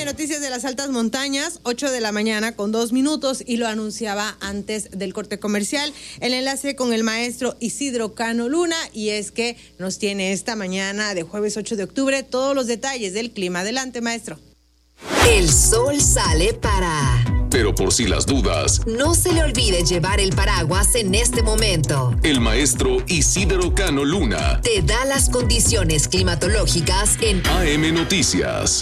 Noticias de las altas montañas, 8 de la mañana con 2 minutos, y lo anunciaba antes del corte comercial, el enlace con el maestro Isidro Cano Luna, y es que nos tiene esta mañana de jueves 8 de octubre todos los detalles del clima. Adelante, maestro. El sol sale para... Pero por si las dudas, no se le olvide llevar el paraguas en este momento. El maestro Isidro Cano Luna te da las condiciones climatológicas en AM Noticias.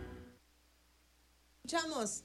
Escuchamos.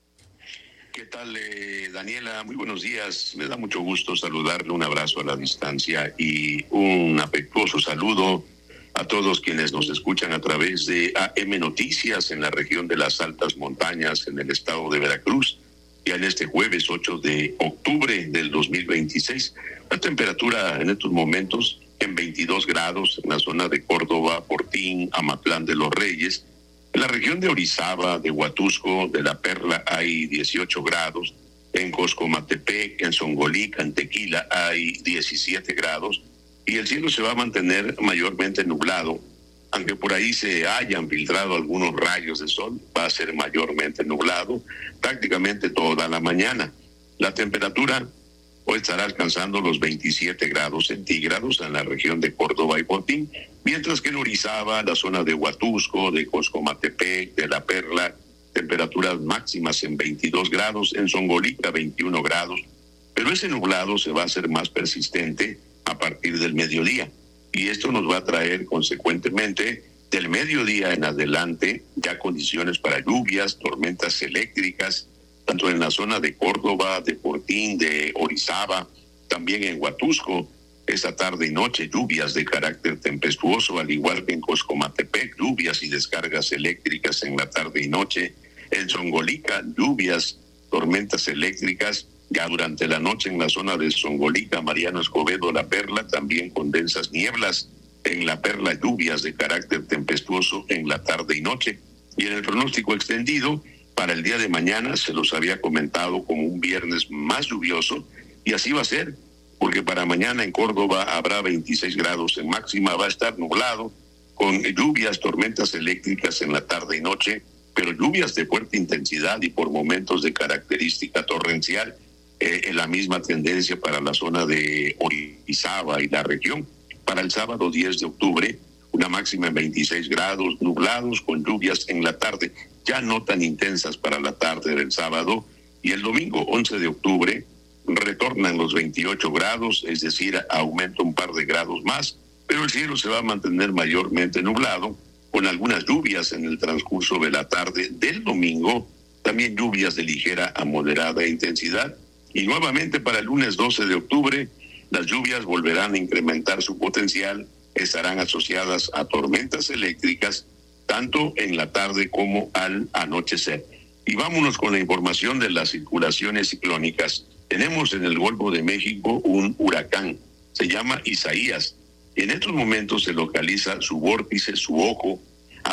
¿Qué tal, Daniela? Muy buenos días. Me da mucho gusto saludarle, un abrazo a la distancia y un afectuoso saludo a todos quienes nos escuchan a través de AM Noticias en la región de las altas montañas en el estado de Veracruz. Ya en este jueves 8 de octubre del 2026, la temperatura en estos momentos en 22 grados en la zona de Córdoba, Portín, Amatlán de los Reyes. En la región de Orizaba, de Huatusco, de La Perla hay 18 grados. En Coscomatepec, en Zongolica, en Tequila hay 17 grados. Y el cielo se va a mantener mayormente nublado. Aunque por ahí se hayan filtrado algunos rayos de sol, va a ser mayormente nublado prácticamente toda la mañana. La temperatura hoy estará alcanzando los 27 grados centígrados en la región de Córdoba y Portín, mientras que en Orizaba, la zona de Huatusco, de Coscomatepec, de La Perla, temperaturas máximas en 22 grados, en Zongolica 21 grados, pero ese nublado se va a hacer más persistente a partir del mediodía, y esto nos va a traer consecuentemente del mediodía en adelante ya condiciones para lluvias, tormentas eléctricas, tanto en la zona de Córdoba, de Portín, de Orizaba, también en Huatusco. Esta tarde y noche lluvias de carácter tempestuoso, al igual que en Coscomatepec, lluvias y descargas eléctricas en la tarde y noche. En Zongolica, lluvias, tormentas eléctricas ya durante la noche en la zona de Zongolica, Mariano Escobedo, La Perla, también con densas nieblas. En La Perla, lluvias de carácter tempestuoso en la tarde y noche. Y en el pronóstico extendido, para el día de mañana se los había comentado como un viernes más lluvioso, y así va a ser, porque para mañana en Córdoba habrá 26 grados en máxima, va a estar nublado, con lluvias, tormentas eléctricas en la tarde y noche, pero lluvias de fuerte intensidad y por momentos de característica torrencial, en la misma tendencia para la zona de Orizaba y la región. Para el sábado 10 de octubre, una máxima en 26 grados, nublados con lluvias en la tarde, ya no tan intensas para la tarde del sábado, y el domingo 11 de octubre retornan los 28 grados, es decir, aumenta un par de grados más, pero el cielo se va a mantener mayormente nublado, con algunas lluvias en el transcurso de la tarde del domingo, también lluvias de ligera a moderada intensidad, y nuevamente para el lunes 12 de octubre, las lluvias volverán a incrementar su potencial, estarán asociadas a tormentas eléctricas, tanto en la tarde como al anochecer. Y vámonos con la información de las circulaciones ciclónicas. Tenemos en el Golfo de México un huracán, se llama Isaías. En estos momentos se localiza su vórtice, su ojo, a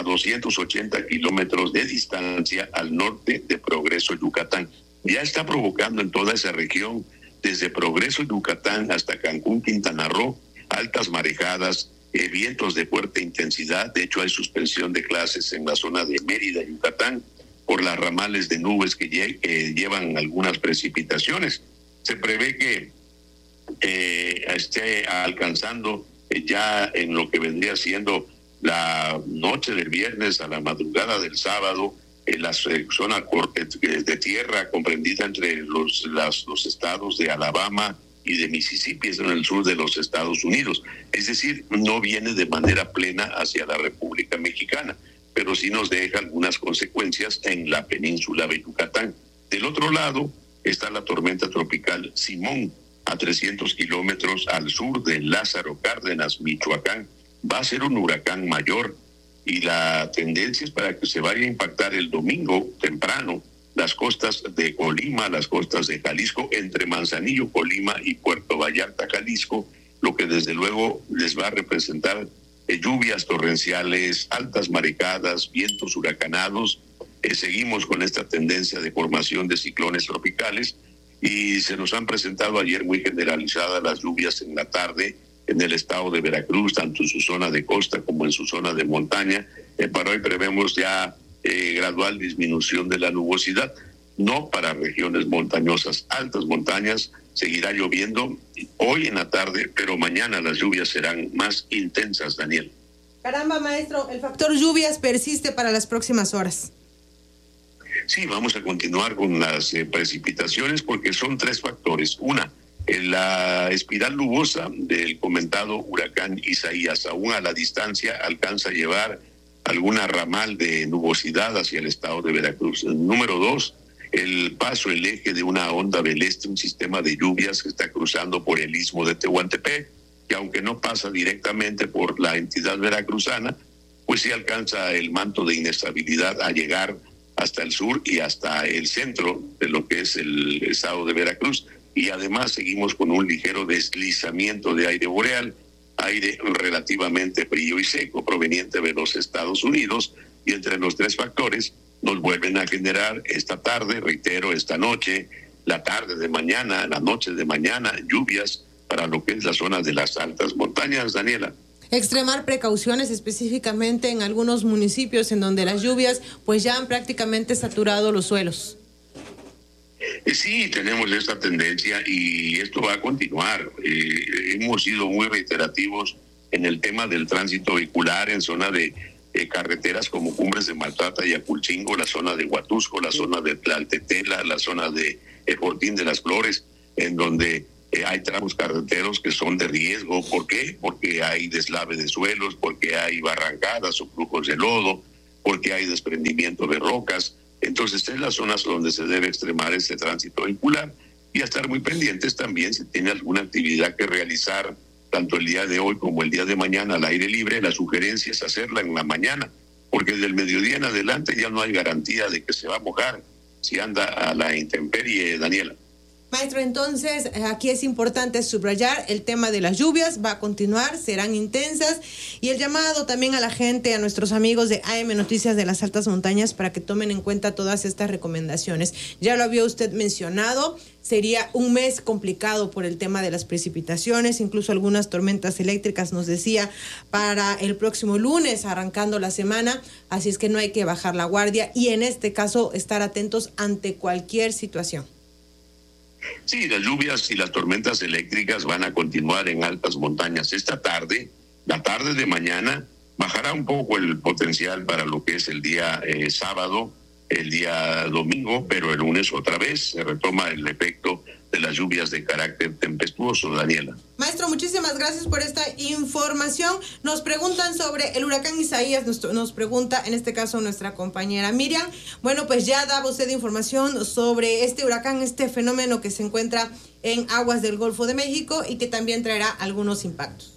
280 kilómetros de distancia al norte de Progreso, Yucatán. Ya está provocando en toda esa región, desde Progreso, Yucatán, hasta Cancún, Quintana Roo, altas marejadas, vientos de fuerte intensidad. De hecho, hay suspensión de clases en la zona de Mérida, Yucatán, por las ramales de nubes que llevan algunas precipitaciones. Se prevé que esté alcanzando ya en lo que vendría siendo la noche del viernes a la madrugada del sábado, en la zona de tierra comprendida entre los estados de Alabama y de Mississippi, es en el sur de los Estados Unidos. Es decir, no viene de manera plena hacia la República Mexicana, pero sí nos deja algunas consecuencias en la península de Yucatán. Del otro lado está la tormenta tropical Simón, a 300 kilómetros al sur de Lázaro Cárdenas, Michoacán. Va a ser un huracán mayor, y la tendencia es para que se vaya a impactar el domingo temprano las costas de Colima, las costas de Jalisco, entre Manzanillo, Colima y Puerto Vallarta, Jalisco, lo que desde luego les va a representar lluvias torrenciales, altas marejadas, vientos huracanados. Seguimos con esta tendencia de formación de ciclones tropicales, y se nos han presentado ayer muy generalizadas las lluvias en la tarde en el estado de Veracruz, tanto en su zona de costa como en su zona de montaña. Para hoy prevemos ya gradual disminución de la nubosidad. No para regiones montañosas, altas montañas, seguirá lloviendo hoy en la tarde, pero mañana las lluvias serán más intensas, Daniel. Caramba, maestro, el factor lluvias persiste para las próximas horas. Sí, vamos a continuar con las precipitaciones porque son tres factores. Una, la espiral nubosa del comentado huracán Isaías, aún a la distancia, alcanza a llevar alguna ramal de nubosidad hacia el estado de Veracruz. Número dos, el eje de una onda del este, un sistema de lluvias que está cruzando por el istmo de Tehuantepec, que aunque no pasa directamente por la entidad veracruzana, pues sí alcanza el manto de inestabilidad a llegar hasta el sur y hasta el centro de lo que es el estado de Veracruz. Y además seguimos con un ligero deslizamiento de aire boreal, aire relativamente frío y seco proveniente de los Estados Unidos, y entre los tres factores nos vuelven a generar esta tarde, reitero, esta noche, la tarde de mañana, la noche de mañana, lluvias para lo que es la zona de las altas montañas, Daniela. Extremar precauciones específicamente en algunos municipios en donde las lluvias pues ya han prácticamente saturado los suelos. Sí, tenemos esta tendencia y esto va a continuar. Hemos sido muy reiterativos en el tema del tránsito vehicular en zona de carreteras como Cumbres de Maltrata y Aculchingo, la zona de Huatusco, la zona de Tlaltetela, la zona de Fortín de las Flores, en donde hay tramos carreteros que son de riesgo. ¿Por qué? Porque hay deslave de suelos, porque hay barrancadas o flujos de lodo, porque hay desprendimiento de rocas. Entonces, en las zonas donde se debe extremar este tránsito vehicular y a estar muy pendientes también si tiene alguna actividad que realizar tanto el día de hoy como el día de mañana al aire libre. La sugerencia es hacerla en la mañana, porque del mediodía en adelante ya no hay garantía de que se va a mojar si anda a la intemperie, Daniela. Maestro, entonces aquí es importante subrayar el tema de las lluvias, va a continuar, serán intensas, y el llamado también a la gente, a nuestros amigos de AM Noticias de las Altas Montañas para que tomen en cuenta todas estas recomendaciones. Ya lo había usted mencionado, sería un mes complicado por el tema de las precipitaciones, incluso algunas tormentas eléctricas, nos decía, para el próximo lunes, arrancando la semana, así es que no hay que bajar la guardia y en este caso estar atentos ante cualquier situación. Sí, las lluvias y las tormentas eléctricas van a continuar en altas montañas. Esta tarde, la tarde de mañana, bajará un poco el potencial para lo que es el día sábado, el día domingo, pero el lunes otra vez se retoma el efecto de las lluvias de carácter tempestuoso, Daniela. Maestro, muchísimas gracias por esta información. Nos preguntan sobre el huracán Isaías, nos pregunta en este caso nuestra compañera Miriam. Bueno, pues ya daba usted información sobre este huracán, este fenómeno que se encuentra en aguas del Golfo de México y que también traerá algunos impactos.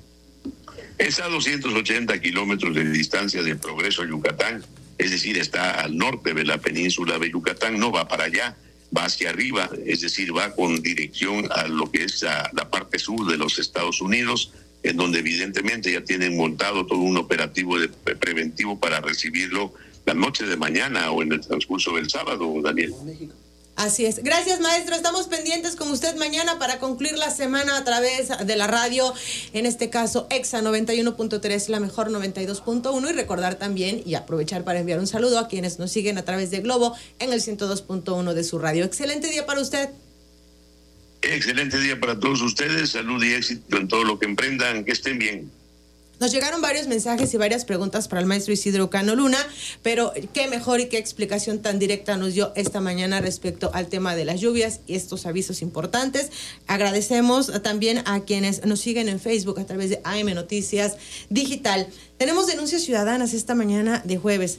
Es a 280 kilómetros de distancia del Progreso, Yucatán, es decir, está al norte de la península de Yucatán, no va para allá, va hacia arriba, es decir, va con dirección a lo que es la parte sur de los Estados Unidos, en donde evidentemente ya tienen montado todo un operativo preventivo para recibirlo la noche de mañana o en el transcurso del sábado, Daniel. Así es. Gracias, maestro. Estamos pendientes con usted mañana para concluir la semana a través de la radio, en este caso EXA 91.3, la mejor 92.1, y recordar también y aprovechar para enviar un saludo a quienes nos siguen a través de Globo en el 102.1 de su radio. Excelente día para usted. Excelente día para todos ustedes. Salud y éxito en todo lo que emprendan. Que estén bien. Nos llegaron varios mensajes y varias preguntas para el maestro Isidro Cano Luna, pero qué mejor y qué explicación tan directa nos dio esta mañana respecto al tema de las lluvias y estos avisos importantes. Agradecemos también a quienes nos siguen en Facebook a través de AM Noticias Digital. Tenemos denuncias ciudadanas esta mañana de jueves,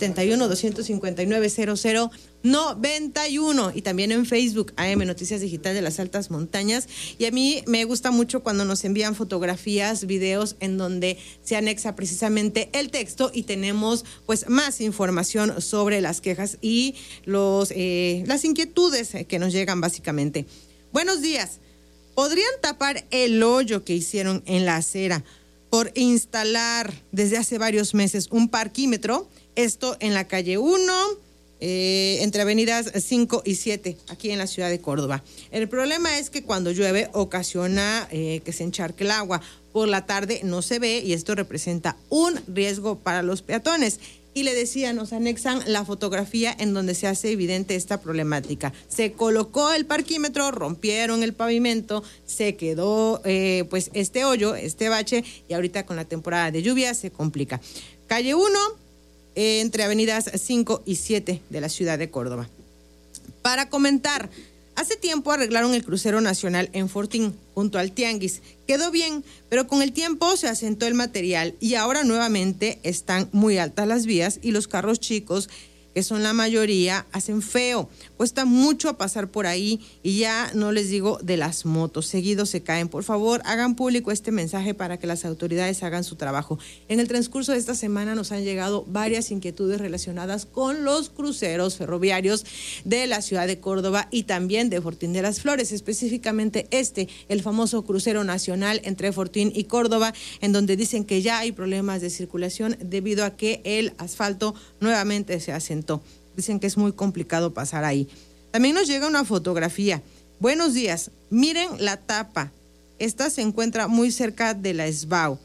271-259-0091, y también en Facebook, AM Noticias Digital de las Altas Montañas. Y a mí me gusta mucho cuando nos envían fotografías, videos en donde se anexa precisamente el texto y tenemos pues más información sobre las quejas y las inquietudes que nos llegan básicamente. Buenos días. ¿Podrían tapar el hoyo que hicieron en la acera por instalar desde hace varios meses un parquímetro? Esto en la calle 1, entre avenidas 5 y 7, aquí en la ciudad de Córdoba. El problema es que cuando llueve ocasiona que se encharque el agua. Por la tarde no se ve y esto representa un riesgo para los peatones. y le decía, nos anexan la fotografía en donde se hace evidente esta problemática. Se colocó el parquímetro, rompieron el pavimento, se quedó pues este hoyo, este bache, y ahorita con la temporada de lluvia se complica. Calle 1, entre avenidas 5 y 7 de la ciudad de Córdoba. Para comentar, hace tiempo arreglaron el crucero nacional en Fortín, junto al Tianguis. Quedó bien, pero con el tiempo se asentó el material y ahora nuevamente están muy altas las vías y los carros chicos, que son la mayoría, hacen feo. Cuesta mucho pasar por ahí y ya no les digo de las motos. Seguido se caen. Por favor, hagan público este mensaje para que las autoridades hagan su trabajo. En el transcurso de esta semana nos han llegado varias inquietudes relacionadas con los cruceros ferroviarios de la ciudad de Córdoba y también de Fortín de las Flores, específicamente el famoso crucero nacional entre Fortín y Córdoba, en donde dicen que ya hay problemas de circulación debido a que el asfalto nuevamente se asentó. Dicen que es muy complicado pasar ahí. También nos llega una fotografía. Buenos días. Miren la tapa. Esta se encuentra muy cerca de la SBAU.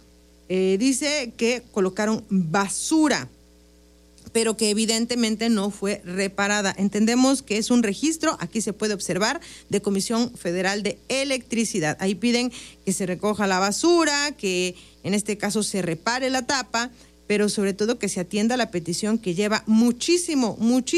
Dice que colocaron basura, pero que evidentemente no fue reparada. Entendemos que es un registro, aquí se puede observar, de Comisión Federal de Electricidad. Ahí piden que se recoja la basura, que en este caso se repare la tapa, pero sobre todo que se atienda la petición que lleva muchísimo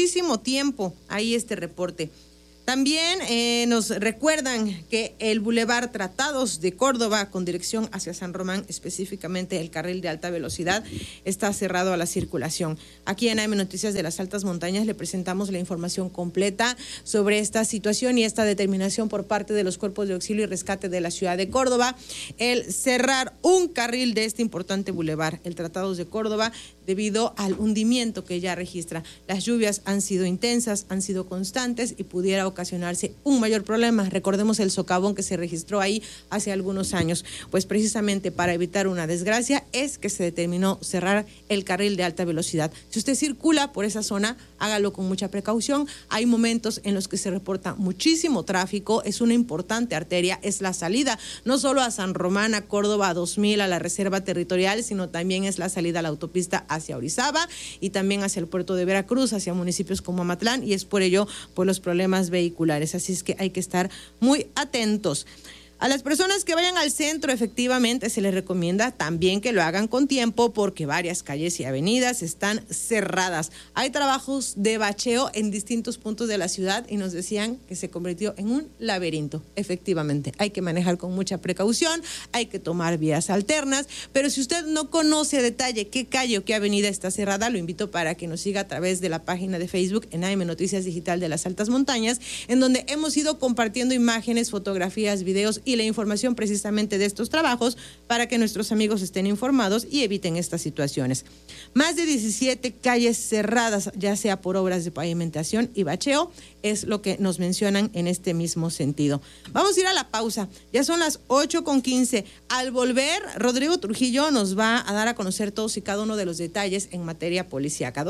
tiempo ahí este reporte. También nos recuerdan que el Boulevard Tratados de Córdoba, con dirección hacia San Román, específicamente el carril de alta velocidad, está cerrado a la circulación. Aquí en AM Noticias de las Altas Montañas le presentamos la información completa sobre esta situación y esta determinación por parte de los cuerpos de auxilio y rescate de la ciudad de Córdoba, el cerrar un carril de este importante bulevar, el Tratados de Córdoba, debido al hundimiento que ya registra. Las lluvias han sido intensas, han sido constantes y pudiera ocasionarse un mayor problema. Recordemos el socavón que se registró ahí hace algunos años. Pues precisamente para evitar una desgracia es que se determinó cerrar el carril de alta velocidad. Si usted circula por esa zona, hágalo con mucha precaución. Hay momentos en los que se reporta muchísimo tráfico. Es una importante arteria, es la salida no solo a San Román, a Córdoba, a 2000, a la reserva territorial, sino también es la salida a la autopista hacia Orizaba y también hacia el puerto de Veracruz, hacia municipios como Amatlán, y es por ello por los problemas vehiculares. Así es que hay que estar muy atentos. A las personas que vayan al centro, efectivamente, se les recomienda también que lo hagan con tiempo porque varias calles y avenidas están cerradas. Hay trabajos de bacheo en distintos puntos de la ciudad y nos decían que se convirtió en un laberinto. Efectivamente, hay que manejar con mucha precaución, hay que tomar vías alternas, pero si usted no conoce a detalle qué calle o qué avenida está cerrada, lo invito para que nos siga a través de la página de Facebook en AM Noticias Digital de las Altas Montañas, en donde hemos ido compartiendo imágenes, fotografías, videos y la información precisamente de estos trabajos para que nuestros amigos estén informados y eviten estas situaciones. Más de 17 calles cerradas, ya sea por obras de pavimentación y bacheo, es lo que nos mencionan en este mismo sentido. Vamos a ir a la pausa, ya son las 8:15. Al volver, Rodrigo Trujillo nos va a dar a conocer todos y cada uno de los detalles en materia policíaca.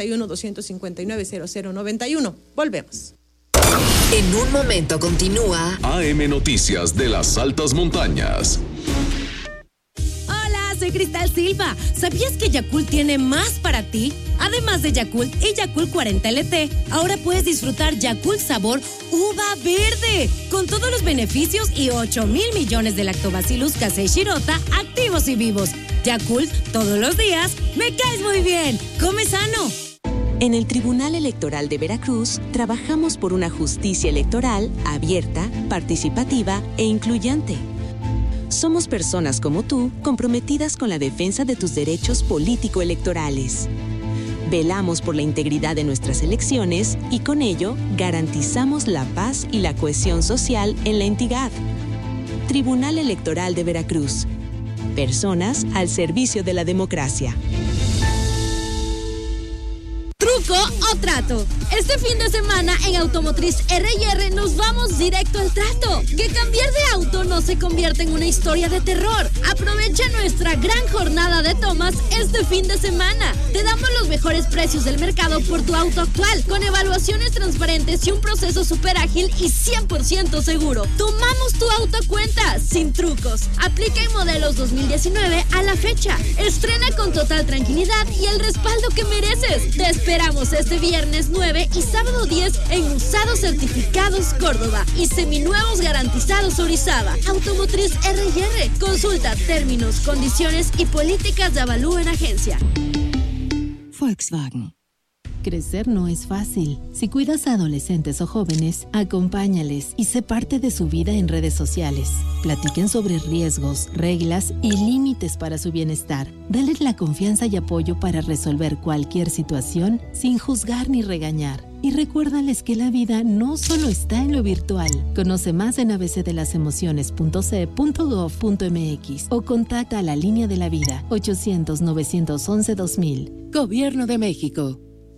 271-259-0091. Volvemos. En un momento continúa AM Noticias de las Altas Montañas. Hola, soy Cristal Silva. ¿Sabías que Yakult tiene más para ti? Además de Yakult y Yakult 40 LT, ahora puedes disfrutar Yakult sabor uva verde, con todos los beneficios y 8,000 millones de Lactobacillus casei shirota activos y vivos. Yakult, todos los días, me caes muy bien. Come sano. En el Tribunal Electoral de Veracruz, trabajamos por una justicia electoral abierta, participativa e incluyente. Somos personas como tú, comprometidas con la defensa de tus derechos político-electorales. Velamos por la integridad de nuestras elecciones y con ello garantizamos la paz y la cohesión social en la entidad. Tribunal Electoral de Veracruz. Personas al servicio de la democracia. truco o trato. Este fin de semana en Automotriz R&R nos vamos directo al trato. Que cambiar de auto no se convierta en una historia de terror. Aprovecha nuestra gran jornada de tomas este fin de semana. Te damos los mejores precios del mercado por tu auto actual, con evaluaciones transparentes y un proceso súper ágil y 100% seguro. Tomamos tu auto a cuenta, sin trucos. Aplica en modelos 2019 a la fecha. Estrena con total tranquilidad y el respaldo que mereces. Te esperamos este viernes 9 y sábado 10 en Usados Certificados Córdoba y Seminuevos Garantizados Orizaba. Automotriz R&R. Consulta términos, condiciones y políticas de avalúo en agencia. Volkswagen. Crecer no es fácil. Si cuidas a adolescentes o jóvenes, acompáñales y sé parte de su vida en redes sociales. Platiquen sobre riesgos, reglas y límites para su bienestar. Dales la confianza y apoyo para resolver cualquier situación sin juzgar ni regañar. Y recuérdales que la vida no solo está en lo virtual. Conoce más en abcdelasemociones.ce.gov.mx o contacta a la Línea de la Vida 800-911-2000. Gobierno de México.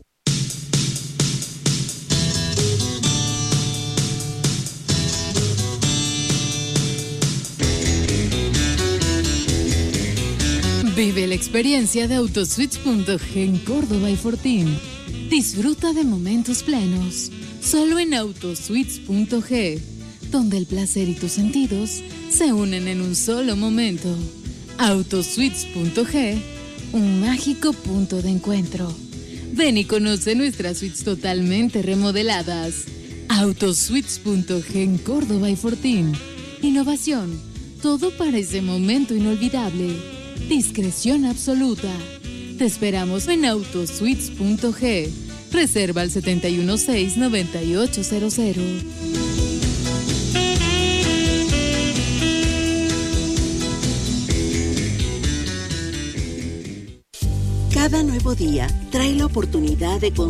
Vive la experiencia de Autosuites.g en Córdoba y Fortín. Disfruta de momentos plenos, solo en Autosuites.g, donde el placer y tus sentidos se unen en un solo momento. Autosuites.g, un mágico punto de encuentro. Ven y conoce nuestras suites totalmente remodeladas. Autosuites.g en Córdoba y Fortín. Innovación, todo para ese momento inolvidable. Discreción absoluta. Te esperamos en Autosuites.g. Reserva al 716-9800. Cada nuevo día trae la oportunidad de